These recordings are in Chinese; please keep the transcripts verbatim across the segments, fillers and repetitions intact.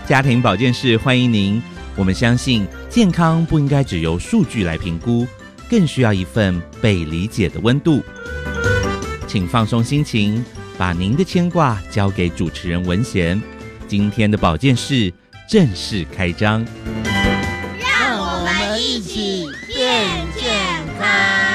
家庭保健室欢迎您。我们相信健康不应该只由数据来评估，更需要一份被理解的温度。请放松心情，把您的牵挂交给主持人文贤。今天的保健室正式开张， 让我们一起变健康。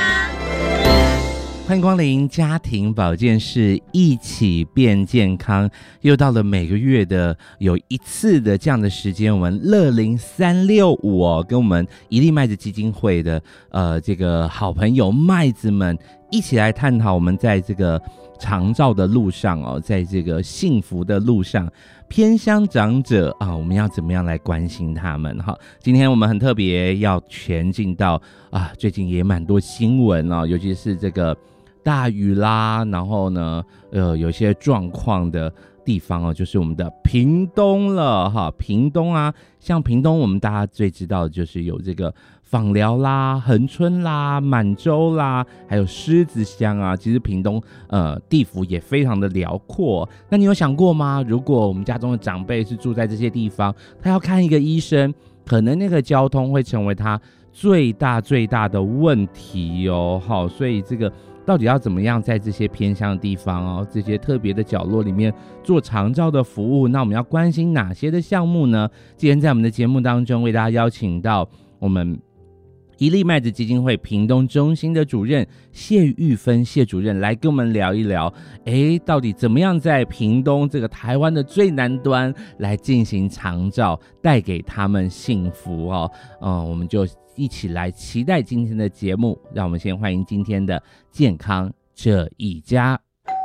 欢迎光临家庭保健室，一起变健康。又到了每个月的有一次的这样的时间，我们乐龄三六五哦，跟我们一粒麦子基金会的呃这个好朋友麦子们一起来探讨我们在这个长照的路上哦，在这个幸福的路上，偏乡长者啊，我们要怎么样来关心他们哈？今天我们很特别，要前进到啊，最近也蛮多新闻哦，尤其是这个大雨啦，然后呢，呃，有些状况的地方哦，就是我们的屏东了哈。屏东啊，像屏东，我们大家最知道的就是有这个枋寮啦、恒春啦、满洲啦，还有狮子乡啊。其实屏东呃地幅也非常的辽阔。那你有想过吗？如果我们家中的长辈是住在这些地方，他要看一个医生，可能那个交通会成为他最大最大的问题哦。好，所以这个到底要怎么样在这些偏乡的地方哦，这些特别的角落里面做长照的服务？那我们要关心哪些的项目呢？今天在我们的节目当中，为大家邀请到我们一粒麦子基金会屏东中心的主任谢玉芬谢主任来跟我们聊一聊，哎，到底怎么样在屏东这个台湾的最南端来进行长照，带给他们幸福哦。嗯，我们就一起来期待今天的节目。让我们先欢迎今天的健康这一家。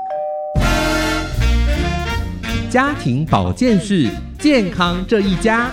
家庭保健室，健康这一家。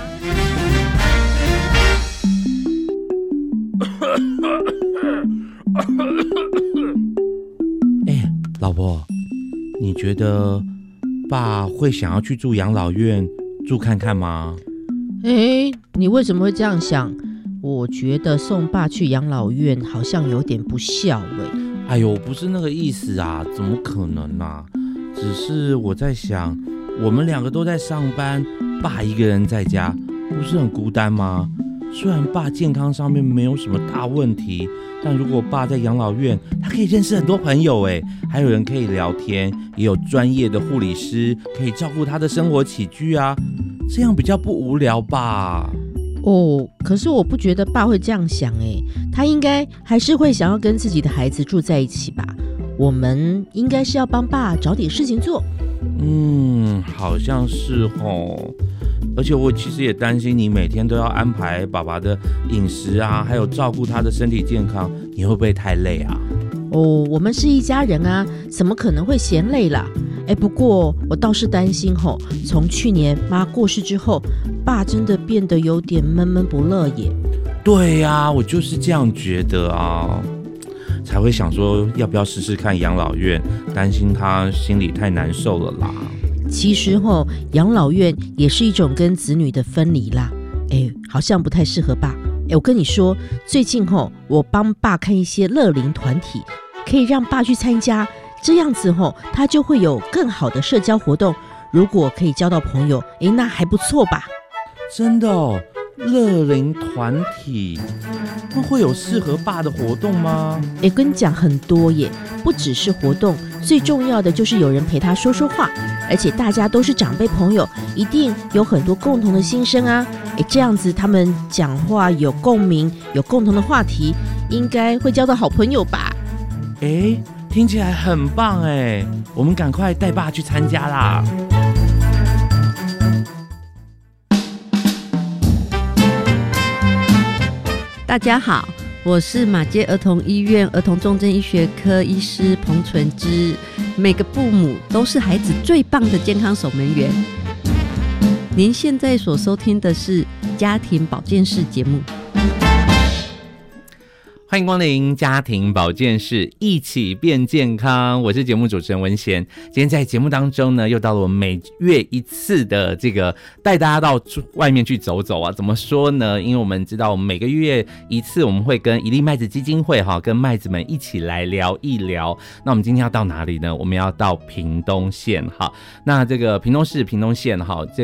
哎，老婆，你觉得爸会想要去住养老院住看看吗？ 哎，你为什么会这样想？我觉得送爸去养老院好像有点不孝哎。 哎呦，不是那个意思啊，怎么可能啊？只是我在想，我们两个都在上班，爸一个人在家，不是很孤单吗？虽然爸健康上面没有什么大问题，但如果爸在养老院，他可以认识很多朋友哎，还有人可以聊天，也有专业的护理师可以照顾他的生活起居啊，这样比较不无聊吧？ 哦，可是我不觉得爸会这样想哎，他应该还是会想要跟自己的孩子住在一起吧。我们应该是要帮爸找点事情做。 嗯，好像是齁。而且我其实也担心你每天都要安排爸爸的饮食啊，还有照顾他的身体健康，你会不会太累啊？ 哦，我们是一家人啊，怎么可能会嫌累啦？哎，不过我倒是担心吼，从去年妈过世之后，爸真的变得有点闷闷不乐耶。 对啊，我就是这样觉得啊，才会想说要不要试试看养老院，担心他心里太难受了啦。 其实吼，养老院也是一种跟子女的分离啦。哎，好像不太适合爸。哎，我跟你说，最近吼，我帮爸看一些乐龄团体，可以让爸去参加，这样子吼，他就会有更好的社交活动。如果可以交到朋友，哎，那还不错吧？ 真的哦，乐龄团体那会有适合爸的活动吗？ 哎，跟你讲很多耶，不只是活动，最重要的就是有人陪他说说话，而且大家都是长辈朋友，一定有很多共同的心声啊。哎，这样子他们讲话有共鸣，有共同的话题，应该会交到好朋友吧？ 哎，听起来很棒哎，我们赶快带爸去参加啦！ 大家好，我是马偕儿童医院儿童重症医学科医师彭纯芝。每个父母都是孩子最棒的健康守门员。您现在所收听的是家庭保健室节目。 欢迎光临家庭保健室，一起变健康。我是节目主持人文贤。今天在节目当中呢，又到了我们每月一次的这个带大家到外面去走走啊。怎么说呢？因为我们知道，我们每个月一次，我们会跟一粒麦子基金会哈，跟麦子们一起来聊一聊。那我们今天要到哪里呢？我们要到屏东县哈。那这个屏东市屏东县哈，这